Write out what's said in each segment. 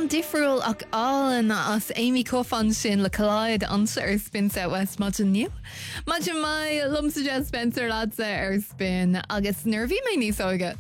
an difriúil ach álan as Amy Cuffan sin le Clyde ansa ar Spin Southwest Maidin New. Maidin mai lumsa Jazz Spencer ladsa ar Spin agus nervhí mé níos óige.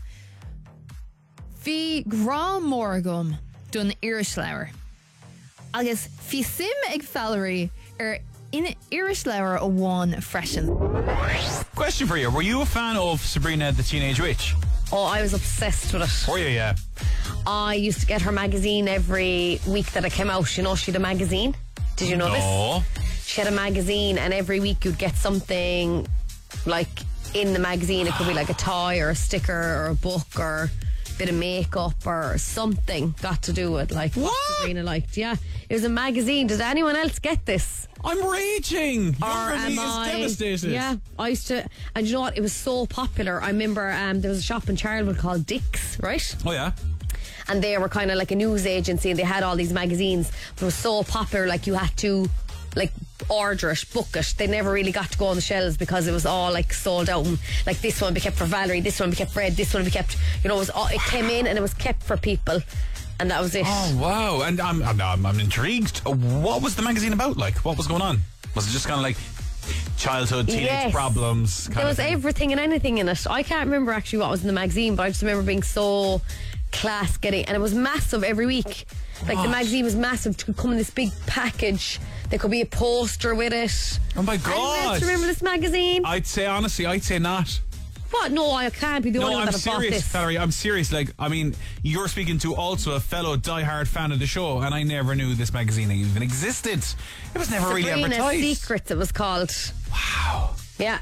Bhí grá mórgum dún Irish leabhar. Agus bhí sim ag Valerie ar in Irish leabhar a bháin freisin. Question for you. Were you a fan of Sabrina the Teenage Witch? Oh, I was obsessed with it. Were you, yeah? I used to get her magazine every week that it came out. You know, she had a magazine. Did you know No. this? She had a magazine, and every week you'd get something like in the magazine. It could be like a toy or a sticker or a book or a bit of makeup or something got to do with like what Sabrina liked. Yeah, it was a magazine. Did anyone else get this? I'm raging. Or Everybody is devastated. Yeah, I used to, and you know what? It was so popular. I remember there was a shop in Charlwood called Dick's, right? Oh, yeah. And they were kind of like a news agency, and they had all these magazines. But it was so popular, like you had to like order it, book it. They never really got to go on the shelves because it was all like sold out. And, like this one be kept for Valerie, this one be kept for Ed, this one be kept. You know, it came in and it was kept for people, and that was it. Oh, wow. And I'm intrigued. What was the magazine about? Like, what was going on? Was it just kind of like childhood, teenage problems? There was everything and anything in it. I can't remember actually what was in the magazine, but I just remember being so class getting, and it was massive every week. Like the magazine was massive. It could come in this big package. There could be a poster with it. Oh my God. Do you remember this magazine? I'd say not. What? No, I can't be the only one that bought this. Valerie, I'm serious. Like, I mean, you're speaking to also a fellow diehard fan of the show, and I never knew this magazine even existed. It was never really Sabrina's advertised. Secrets, it was called. Wow. Yeah.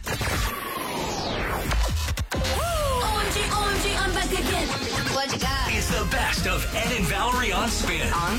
OMG, I'm back again. What you got? It's the best of Ed and Valerie on Spin.